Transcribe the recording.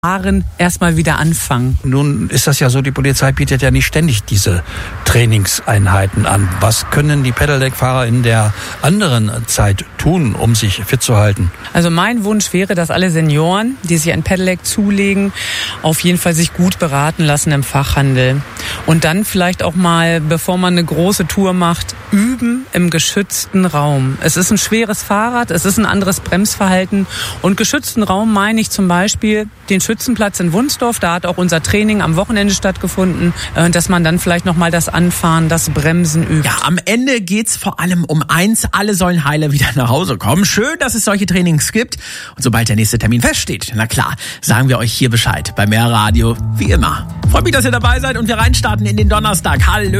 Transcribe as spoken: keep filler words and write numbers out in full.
Fahren erstmal wieder anfangen. Nun ist das ja so, die Polizei bietet ja nicht ständig diese Trainingseinheiten an. Was können die Pedelec-Fahrer in der anderen Zeit tun, um sich fit zu halten? Also mein Wunsch wäre, dass alle Senioren, die sich ein Pedelec zulegen, auf jeden Fall sich gut beraten lassen im Fachhandel. Und dann vielleicht auch mal, bevor man eine große Tour macht, üben im geschützten Raum. Es ist ein schweres Fahrrad, es ist ein anderes Bremsverhalten. Und geschützten Raum meine ich zum Beispiel den Schützenplatz in Wunsdorf. Da hat auch unser Training am Wochenende stattgefunden, dass man dann vielleicht nochmal das Anfahren, das Bremsen übt. Ja, am Ende geht's vor allem um eins. Alle sollen heile wieder nach Hause kommen. Schön, dass es solche Trainings gibt. Und sobald der nächste Termin feststeht, na klar, sagen wir euch hier Bescheid bei Mehr Radio, wie immer. Freut mich, dass ihr dabei seid und wir reinstarten in den Donnerstag. Hallo.